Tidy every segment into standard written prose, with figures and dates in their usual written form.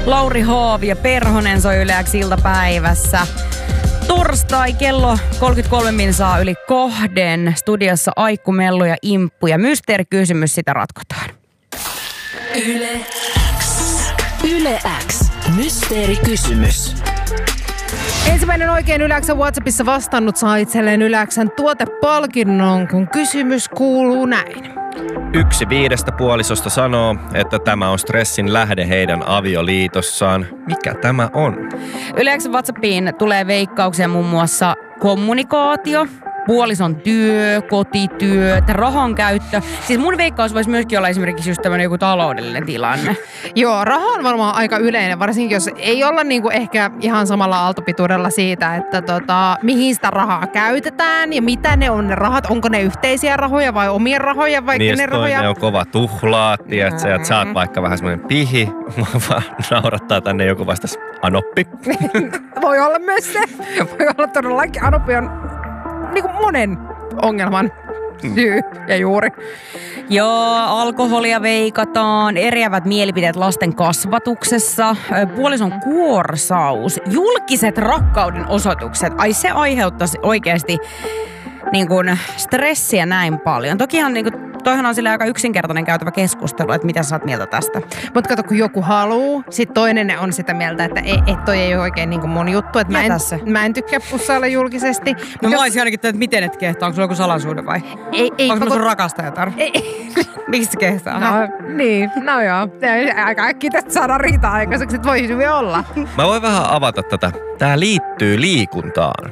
Lauri Haavi ja Perhonen soi Yle X iltapäivässä. Torstai kello 33 minsaa yli 2. Studiossa Aikku, Mellu ja Imppu. Ja mysteerikysymys, sitä ratkotaan. Yle X. Yle X. Mysteerikysymys. Ensimmäinen oikein Yle X:n WhatsAppissa vastannut saa itselleen Yle X:n tuotepalkinnon, kun kysymys kuuluu näin. 1 5 puolisosta sanoo, että tämä on stressin lähde heidän avioliitossaan. Mikä tämä on? Yle X:n WhatsAppiin tulee veikkauksia muun muassa kommunikaatio, puolison työ, kotityö, rahan käyttö. Siis mun veikkaus voisi myöskin olla esimerkiksi just tämmöinen joku taloudellinen tilanne. Joo, raha on varmaan aika yleinen, varsinkin jos ei olla niinku ehkä ihan samalla aaltopituudella siitä, että mihin sitä rahaa käytetään ja mitä ne on ne rahat. Onko ne yhteisiä rahoja vai omia rahoja vai niin, kenen rahoja? Niin, on kova tuhlaa, tiedätkö, että sä oot vaikka vähän semmoinen pihi. Vaan naurattaa tänne joku vastas anoppi. Voi olla myös se. Voi olla todellakin. Anoppi on niinku monen ongelman syy ja juuri. Joo, alkoholia veikataan, eriävät mielipiteet lasten kasvatuksessa, puolison kuorsaus, julkiset rakkauden osoitukset. Ai se aiheuttaisi oikeasti niin kuin stressiä näin paljon. Tokihan niin kuin, toihan on sille aika yksinkertainen käytävä keskustelu, että mitä sä oot mieltä tästä. Mutta kato, kun joku haluu, sit toinen on sitä mieltä, että toi ei ole oikein niin kuin mun juttu. Että mä en tykkää pussailla julkisesti. No mä olisin ainakin, että miten et kehtaa, onko sulla joku salaisuuden vai? Ei. Onko sun rakastajatar? Ei. Miksi se kehtaa? No joo. Aika äkkiä tästä saadaan riitaa aikaiseksi, että voi hyvin olla. Mä voin vähän avata tätä. Tää liittyy liikuntaan.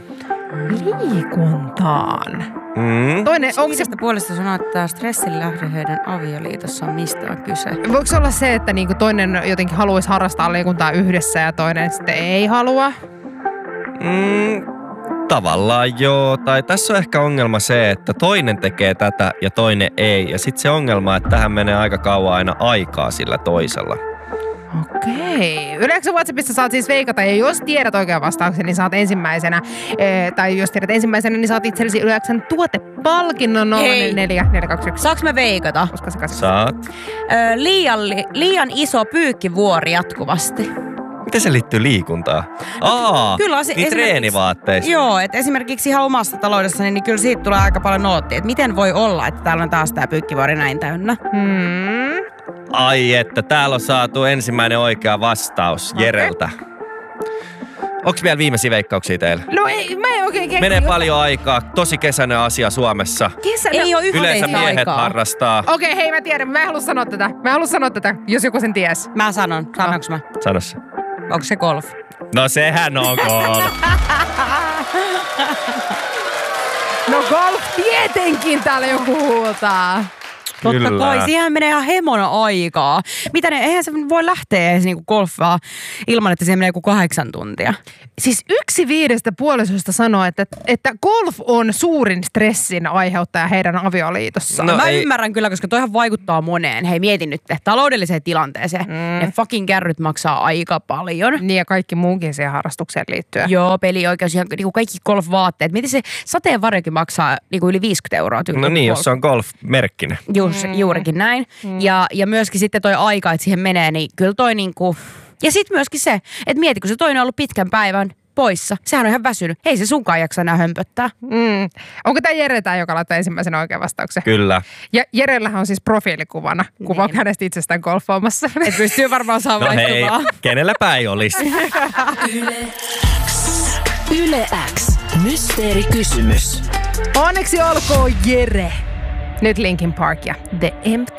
Liikuntaan? Toinen, onko se puolesta sanoa, että stressin lähde heidän avioliitossa on mistä on kyse? Voiko se olla se, että niinku toinen jotenkin haluaisi harrastaa liikuntaa yhdessä ja toinen sitten ei halua? Tavallaan joo. Tai tässä on ehkä ongelma se, että toinen tekee tätä ja toinen ei. Ja sitten se ongelma, että tähän menee aika kauan aina aikaa sillä toisella. Okei. Yle X:n WhatsAppissa saat siis veikata, ja jos tiedät oikean vastauksen, niin saat ensimmäisenä, tai jos tiedät ensimmäisenä, niin saat itsellesi Yle X:n tuotepalkinnon 04421. Saanko mä veikata? Saat. Liian iso pyykkivuori jatkuvasti. Miten se liittyy liikuntaan? Kyllä niin treenivaatteista. Joo, että esimerkiksi ihan omassa taloudessani, niin kyllä siitä tulee aika paljon noottia. Että miten voi olla, että täällä on taas tää pyykkivuori näin täynnä? Ai että, täällä on saatu ensimmäinen oikea vastaus Jereltä. Onks vielä viimeisiä veikkauksia teillä? No ei, mä en oikein keksi. Menee paljon aikaa, tosi kesäinen asia Suomessa. Ei ole yleensä miehet aikaa. Harrastaa. Okei, hei mä tiedän, mä en halua sanoa tätä, jos joku sen ties. Mä sanon, sanonko mä? Sano se. Onko se golf? No sehän on golf. No golf tietenkin täällä joku huutaa. Totta kai, siihen menee ihan hemona aikaa. Eihän se voi lähteä edes niinku golfaa ilman, että siihen menee joku 8 tuntia. Siis 1 5 puolisosta sanoo, että golf on suurin stressin aiheuttaja heidän avioliitossaan. No mä ymmärrän kyllä, koska toihan vaikuttaa moneen. Hei, mietin nyt taloudelliseen tilanteeseen. Ne fucking kärryt maksaa aika paljon. Niin ja kaikki muunkin siihen harrastukseen liittyen. Joo, pelioikeus ja niinku kaikki golfvaatteet. Mietin se sateenvarjokin maksaa niinku yli 50 €. No niin, jos se on golf-merkkinen. Juurikin näin. Ja myöskin sitten toi aika, että siihen menee, niin kyllä toi niinku... Ja sitten myöskin se, että mieti, kun se toinen on ollut pitkän päivän poissa. Sehän on ihan väsynyt. Ei se sunkaan jaksa enää hömpöttää. Onko tämä Jere tämä, joka laittaa ensimmäisen oikean vastauksen? Kyllä. Ja Jerellähän on siis profiilikuvana. Kuva hänestä itsestään golfaamassa. Et pystyy varmaan saamaan hei, kenelläpä ei olisi. Yle X. Yle X. Mysteerikysymys. Onneksi olkoon Jere. Nyt Linkin Park ja The Empty